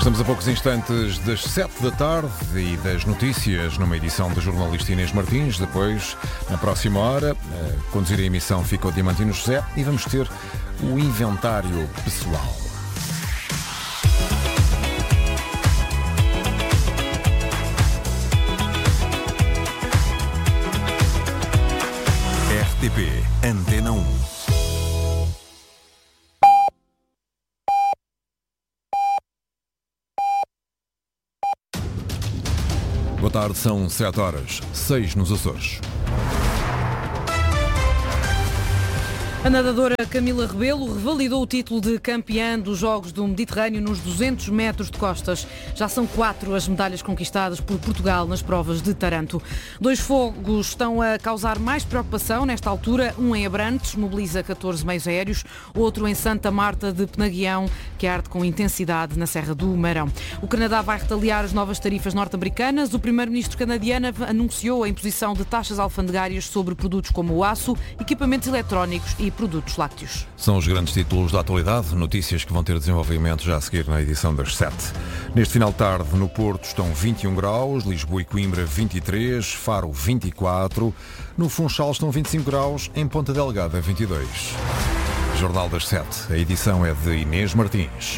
Estamos a poucos instantes das 7 da tarde e das notícias numa edição da jornalista Inês Martins. Depois, na próxima hora, a conduzir a emissão fica o Diamantino José e vamos ter o inventário pessoal. RTP Antena 1. Boa tarde, são 7 horas, 6 nos Açores. A nadadora Camila Rebelo revalidou o título de campeã dos Jogos do Mediterrâneo nos 200 metros de costas. Já são 4 as medalhas conquistadas por Portugal nas provas de Taranto. 2 fogos estão a causar mais preocupação nesta altura. Um em Abrantes, mobiliza 14 meios aéreos. Outro em Santa Marta de Penaguião, que arde com intensidade na Serra do Marão. O Canadá vai retaliar as novas tarifas norte-americanas. O primeiro-ministro canadiano anunciou a imposição de taxas alfandegárias sobre produtos como o aço, equipamentos eletrónicos e produtos lácteos. São os grandes títulos da atualidade, notícias que vão ter desenvolvimento já a seguir na edição das 7. Neste final de tarde, no Porto estão 21 graus, Lisboa e Coimbra 23, Faro 24, no Funchal estão 25 graus, em Ponta Delgada 22. Jornal das 7, a edição é de Inês Martins.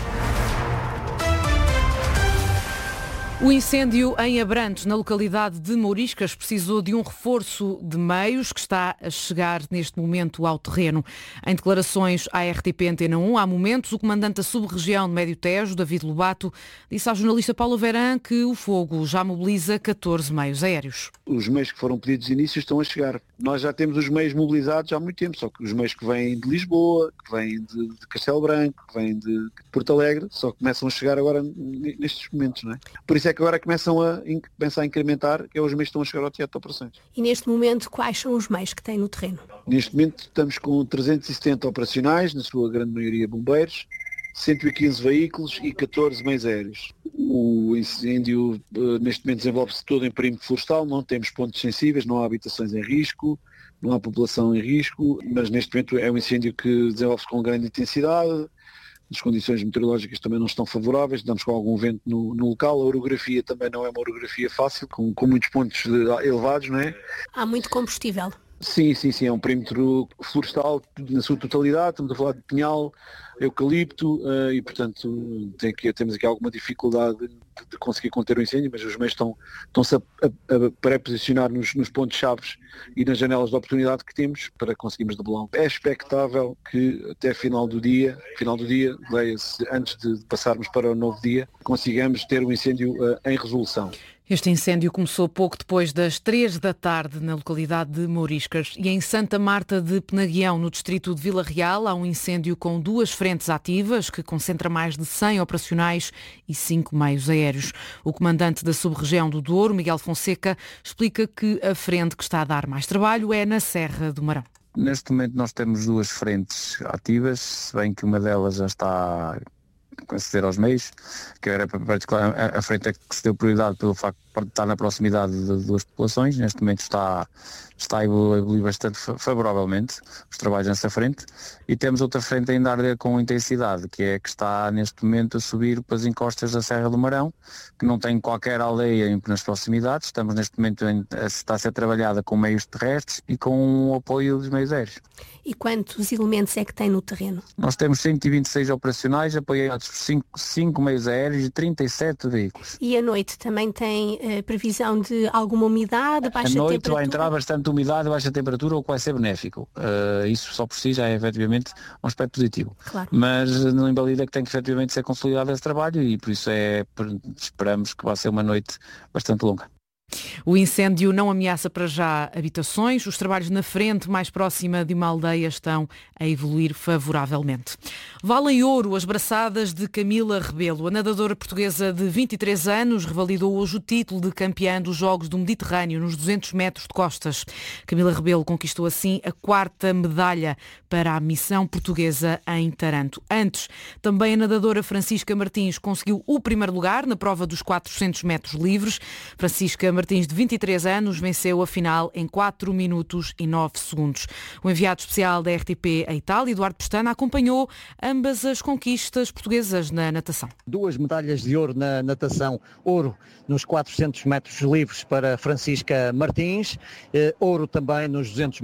O incêndio em Abrantes, na localidade de Mouriscas, precisou de um reforço de meios que está a chegar neste momento ao terreno. Em declarações à RTP Antena 1, há momentos, o comandante da sub-região de Médio Tejo, David Lobato, disse à jornalista Paulo Verã que o fogo já mobiliza 14 meios aéreos. Os meios que foram pedidos de início estão a chegar. Nós já temos os meios mobilizados há muito tempo, só que os meios que vêm de Lisboa, que vêm de Castelo Branco, que vêm de Porto Alegre, só começam a chegar agora nestes momentos, não é? Por isso é que agora começam a pensar em incrementar, que é os meios que estão a chegar ao teatro de operações. E neste momento, quais são os meios que têm no terreno? Neste momento estamos com 370 operacionais, na sua grande maioria bombeiros, 115 veículos e 14 meios aéreos. O incêndio neste momento desenvolve-se todo em perímetro florestal, não temos pontos sensíveis, não há habitações em risco, não há população em risco, mas neste momento é um incêndio que desenvolve-se com grande intensidade. As condições meteorológicas também não estão favoráveis, estamos com algum vento no local, a orografia também não é uma orografia fácil, com muitos pontos elevados, não é? Há muito combustível. Sim, é um perímetro florestal na sua totalidade, estamos a falar de pinhal, eucalipto e portanto temos aqui alguma dificuldade de conseguir conter o incêndio, mas os meios estão-se a pré-posicionar nos pontos-chaves e nas janelas de oportunidade que temos para conseguirmos debelar. É expectável que até final do dia, leia-se antes de passarmos para o novo dia, consigamos ter o incêndio em resolução. Este incêndio começou pouco depois das 3 da tarde na localidade de Mouriscas e em Santa Marta de Penaguião, no distrito de Vila Real, há um incêndio com 2 frentes ativas que concentra mais de 100 operacionais e 5 meios aéreos. O comandante da sub-região do Douro, Miguel Fonseca, explica que a frente que está a dar mais trabalho é na Serra do Marão. Neste momento nós temos 2 frentes ativas, se bem que uma delas já está a aceder aos meios, que era particular a frente que se deu prioridade pelo facto de estar na proximidade de 2 populações. Neste momento está a evoluir bastante favoravelmente os trabalhos nessa frente, e temos outra frente ainda a arder com intensidade, que é que está neste momento a subir para as encostas da Serra do Marão, que não tem qualquer aldeia nas proximidades. Estamos neste momento está a ser trabalhada com meios terrestres e com o apoio dos meios aéreos. E quantos elementos é que tem no terreno? Nós temos 126 operacionais apoiados por 5 meios aéreos e 37 veículos. E à noite também tem previsão de alguma umidade, baixa temperatura? À noite vai entrar bastante umidade, baixa temperatura, o que vai ser benéfico. Isso só por si já é efetivamente um aspecto positivo. Claro. Mas não invalida que tem que efetivamente ser consolidado esse trabalho, e por isso esperamos que vai ser uma noite bastante longa. O incêndio não ameaça para já habitações. Os trabalhos na frente mais próxima de uma aldeia estão a evoluir favoravelmente. Valem ouro as braçadas de Camila Rebelo. A nadadora portuguesa de 23 anos revalidou hoje o título de campeã dos Jogos do Mediterrâneo nos 200 metros de costas. Camila Rebelo conquistou assim a 4ª medalha para a missão portuguesa em Taranto. Antes, também a nadadora Francisca Martins conseguiu o primeiro lugar na prova dos 400 metros livres. Francisca Martins, de 23 anos, venceu a final em 4 minutos e 9 segundos. O enviado especial da RTP à Itália, Eduardo Pestana, acompanhou ambas as conquistas portuguesas na natação. 2 medalhas de ouro na natação, ouro nos 400 metros livres para Francisca Martins, ouro também nos 200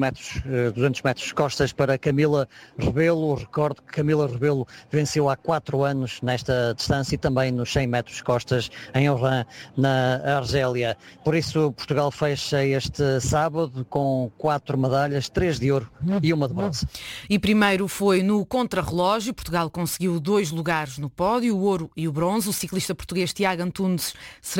metros costas para Camila Rebelo. Recordo que Camila Rebelo venceu há 4 anos nesta distância e também nos 100 metros costas em Oran, na Argélia. Por isso Portugal fecha este sábado com 4 medalhas, 3 de ouro e 1 de bronze. E primeiro foi no contrarrelógio. Portugal conseguiu 2 lugares no pódio, o ouro e o bronze. O ciclista português Tiago Antunes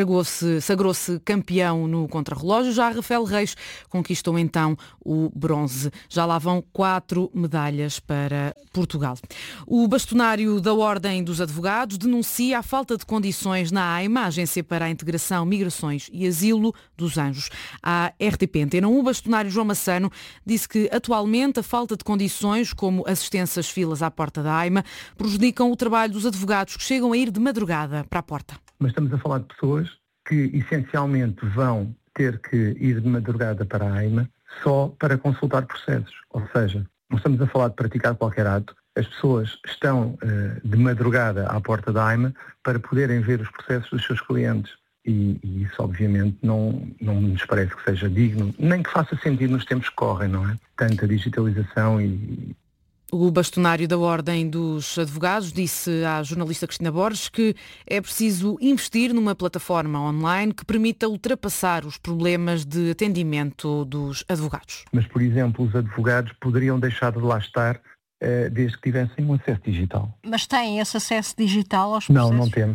sagrou-se campeão no contrarrelógio. Já Rafael Reis conquistou então o bronze. Já lá vão 4 medalhas para Portugal. O bastonário da Ordem dos Advogados denuncia a falta de condições na AIMA, a Agência para a Integração, Migrações e Asilo dos Anjos. A RTP Antena 1, o bastonário João Massano disse que atualmente a falta de condições, como assistências filas à porta da AIMA, prejudicam o trabalho dos advogados que chegam a ir de madrugada para a porta. Mas estamos a falar de pessoas que essencialmente vão ter que ir de madrugada para a AIMA só para consultar processos. Ou seja, não estamos a falar de praticar qualquer ato. As pessoas estão de madrugada à porta da AIMA para poderem ver os processos dos seus clientes. E isso, obviamente, não nos parece que seja digno, nem que faça sentido nos tempos que correm, não é? Tanta digitalização e... O bastonário da Ordem dos Advogados disse à jornalista Cristina Borges que é preciso investir numa plataforma online que permita ultrapassar os problemas de atendimento dos advogados. Mas, por exemplo, os advogados poderiam deixar de lá estar desde que tivessem um acesso digital. Mas têm esse acesso digital aos processos?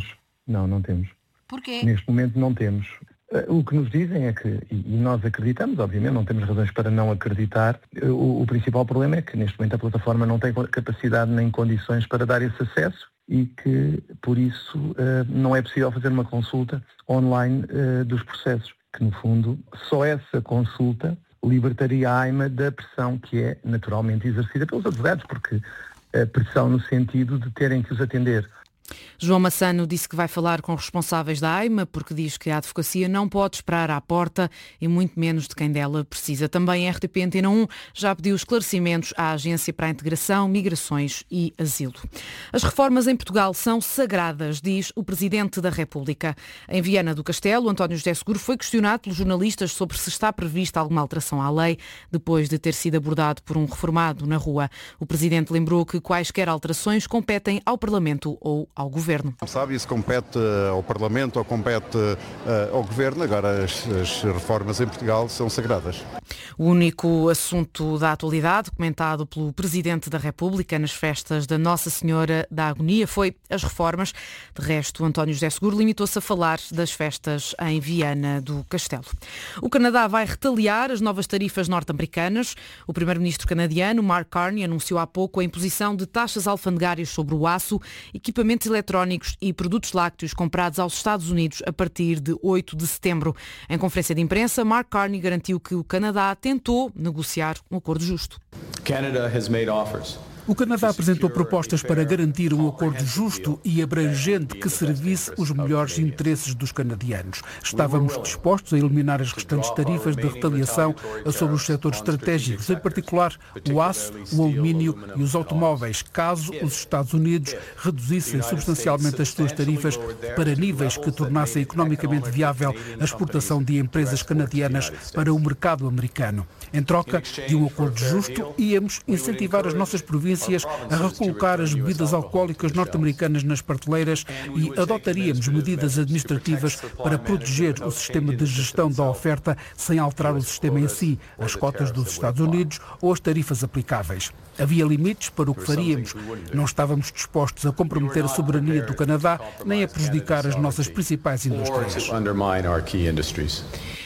Não temos. Porquê? Neste momento não temos. O que nos dizem é que, e nós acreditamos, obviamente, não temos razões para não acreditar, o principal problema é que neste momento a plataforma não tem capacidade nem condições para dar esse acesso e que, por isso, não é possível fazer uma consulta online dos processos, que no fundo só essa consulta libertaria a AIMA da pressão que é naturalmente exercida pelos advogados, porque a pressão no sentido de terem que os atender. João Massano disse que vai falar com responsáveis da AIMA porque diz que a advocacia não pode esperar à porta e muito menos de quem dela precisa. Também a RTP Antena 1 já pediu esclarecimentos à Agência para a Integração, Migrações e Asilo. As reformas em Portugal são sagradas, diz o Presidente da República. Em Viana do Castelo, António José Seguro foi questionado pelos jornalistas sobre se está prevista alguma alteração à lei depois de ter sido abordado por um reformado na rua. O Presidente lembrou que quaisquer alterações competem ao Parlamento ou ao Governo. Sabe, isso compete ao Parlamento ou compete ao Governo. Agora as reformas em Portugal são sagradas. O único assunto da atualidade comentado pelo Presidente da República nas festas da Nossa Senhora da Agonia foi as reformas. De resto, António José Seguro limitou-se a falar das festas em Viana do Castelo. O Canadá vai retaliar as novas tarifas norte-americanas. O primeiro-ministro canadiano, Mark Carney, anunciou há pouco a imposição de taxas alfandegárias sobre o aço, equipamentos eletrónicos e produtos lácteos comprados aos Estados Unidos a partir de 8 de setembro. Em conferência de imprensa, Mark Carney garantiu que o Canadá tentou negociar um acordo justo. O Canadá apresentou propostas para garantir um acordo justo e abrangente que servisse os melhores interesses dos canadianos. Estávamos dispostos a eliminar as restantes tarifas de retaliação sobre os setores estratégicos, em particular o aço, o alumínio e os automóveis, caso os Estados Unidos reduzissem substancialmente as suas tarifas para níveis que tornassem economicamente viável a exportação de empresas canadianas para o mercado americano. Em troca de um acordo justo, íamos incentivar as nossas províncias a recolocar as bebidas alcoólicas norte-americanas nas prateleiras e adotaríamos medidas administrativas para proteger o sistema de gestão da oferta sem alterar o sistema em si, as cotas dos Estados Unidos ou as tarifas aplicáveis. Havia limites para o que faríamos. Não estávamos dispostos a comprometer a soberania do Canadá nem a prejudicar as nossas principais indústrias.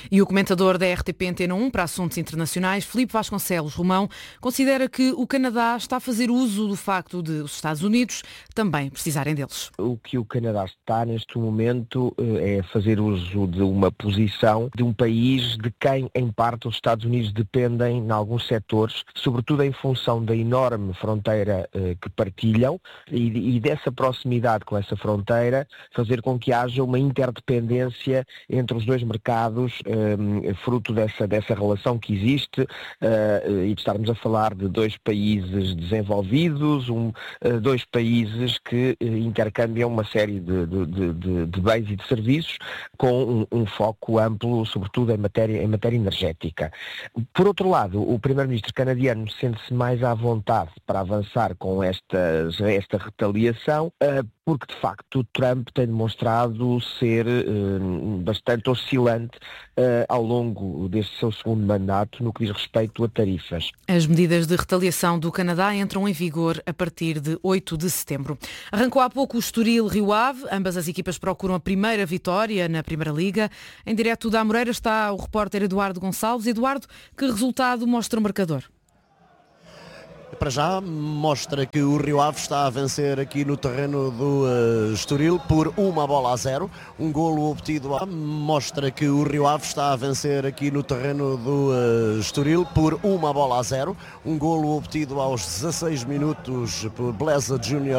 E o comentador da RTP Antena 1 para assuntos internacionais, Filipe Vasconcelos Romão, considera que o Canadá está a fazer uso do facto de os Estados Unidos também precisarem deles. O que o Canadá está neste momento é fazer uso de uma posição de um país de quem, em parte, os Estados Unidos dependem em alguns setores, sobretudo em função da enorme fronteira que partilham e dessa proximidade com essa fronteira, fazer com que haja uma interdependência entre os dois mercados, fruto dessa relação que existe, e de estarmos a falar de dois países desenvolvidos, dois países que intercambiam uma série de bens e de serviços com um foco amplo, sobretudo em matéria energética. Por outro lado, o primeiro-ministro canadiano sente-se mais à vontade para avançar com esta retaliação, porque de facto Trump tem demonstrado ser bastante oscilante ao longo deste seu segundo mandato no que diz respeito a tarifas. As medidas de retaliação do Canadá entram em vigor a partir de 8 de setembro. Arrancou há pouco o Estoril Rio Ave, ambas as equipas procuram a primeira vitória na Primeira Liga. Em direto da Amoreira está o repórter Eduardo Gonçalves. Eduardo, que resultado mostra o marcador? Para já mostra que o Rio Ave está a vencer aqui no terreno do Estoril por 1-0. Um golo obtido mostra que o Rio Ave está a vencer aqui no terreno do Estoril por 1-0. Um golo obtido aos 16 minutos por Blesa Júnior